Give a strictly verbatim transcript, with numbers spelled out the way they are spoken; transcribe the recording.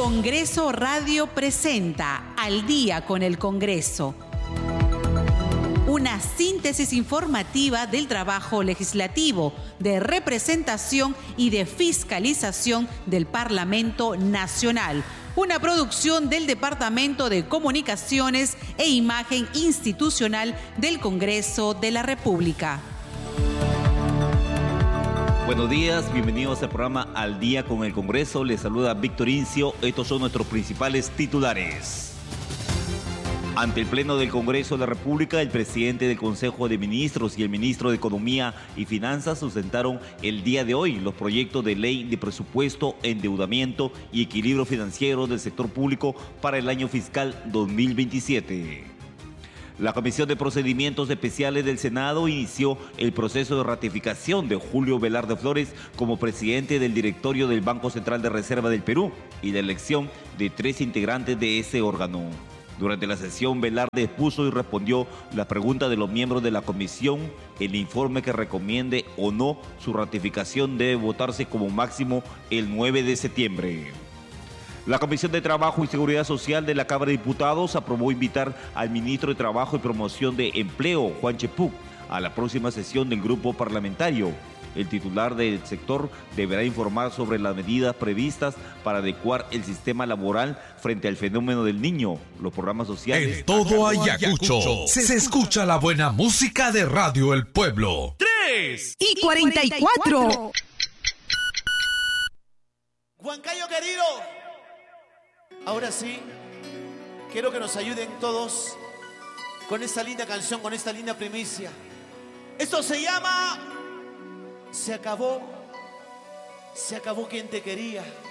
Congreso Radio presenta Al Día con el Congreso. Una síntesis informativa del trabajo legislativo, de representación y de fiscalización del Parlamento Nacional. Una producción del Departamento de Comunicaciones e Imagen Institucional del Congreso de la República. Buenos días, bienvenidos al programa Al Día con el Congreso. Les saluda Víctor Incio. Estos son nuestros principales titulares. Ante el Pleno del Congreso de la República, el presidente del Consejo de Ministros y el ministro de Economía y Finanzas sustentaron el día de hoy los proyectos de ley de presupuesto, endeudamiento y equilibrio financiero del sector público para el año fiscal dos mil veintisiete. La Comisión de Procedimientos Especiales del Senado inició el proceso de ratificación de Julio Velarde Flores como presidente del directorio del Banco Central de Reserva del Perú y la elección de tres integrantes de ese órgano. Durante la sesión, Velarde expuso y respondió las preguntas de los miembros de la comisión. El informe que recomiende o no su ratificación debe votarse como máximo el nueve de septiembre. La Comisión de Trabajo y Seguridad Social de la Cámara de Diputados aprobó invitar al ministro de Trabajo y Promoción de Empleo, Juan Chepuk, a la próxima sesión del grupo parlamentario. El titular del sector deberá informar sobre las medidas previstas para adecuar el sistema laboral frente al fenómeno del niño, los programas sociales. En todo Ayacucho se escucha la buena música de Radio El Pueblo. tres y cuarenta y cuatro. Huancayo querido, ahora sí, quiero que nos ayuden todos con esta linda canción, con esta linda primicia. Esto se llama... Se acabó, se acabó quien te quería.